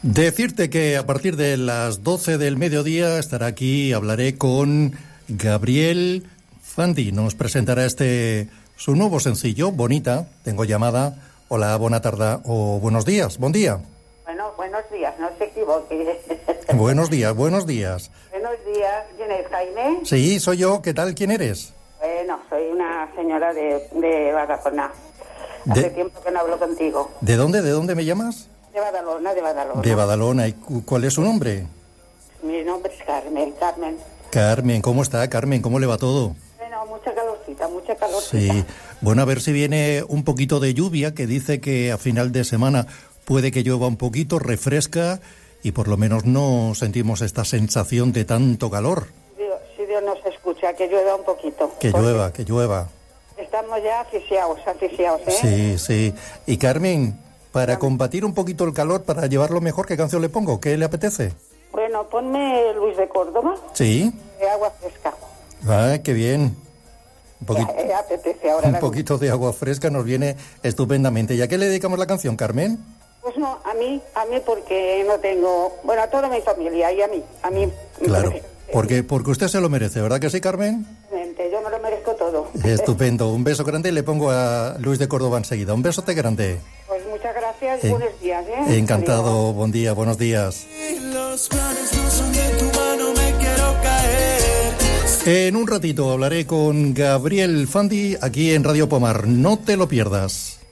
Decirte que a partir de las 12 del mediodía estará aquí, hablaré con Gabriel Fandi. Nos presentará su nuevo sencillo, Bonita. Tengo llamada. Hola, buena tarde o buenos días. Buen día. Bueno, buenos días, no se equivoque. Buenos días, buenos días. Buenos días, ¿quién es, Jaime? Sí, soy yo. ¿Qué tal? ¿Quién eres? Bueno, soy una señora de Badalona. Hace tiempo que no hablo contigo. ¿De dónde? ¿De dónde me llamas? De Badalona, de Badalona. De Badalona. ¿Y cuál es su nombre? Mi nombre es Carmen. Carmen, ¿cómo está, Carmen? ¿Cómo le va todo? Bueno, mucha calorcita. Sí. Bueno, a ver si viene un poquito de lluvia, que dice que a final de semana puede que llueva un poquito, refresca y por lo menos no sentimos esta sensación de tanto calor. Si Dios nos escucha, que llueva un poquito. Que llueva. Estamos ya asfixiados, ¿eh? Sí, sí. Y Carmen, para combatir un poquito el calor, para llevarlo mejor, ¿qué canción le pongo? ¿Qué le apetece? Bueno, ponme Luis de Córdoba. Sí. De Agua Fresca. Ah, qué bien. Apetece ahora. Un poquito de agua fresca nos viene estupendamente. ¿Y a qué le dedicamos la canción, Carmen? Pues no, a mí porque no tengo... Bueno, a toda mi familia y a mí. Claro, porque usted se lo merece, ¿verdad que sí, Carmen? Yo me lo merezco todo. Estupendo, un beso grande y le pongo a Luis de Córdoba enseguida. Un besote grande. Pues muchas gracias, buenos días. Encantado, buen día, buenos días. Los planes no son de tu mano, me quiero caer. En un ratito hablaré con Gabriel Fandi aquí en Radio Pomar. No te lo pierdas.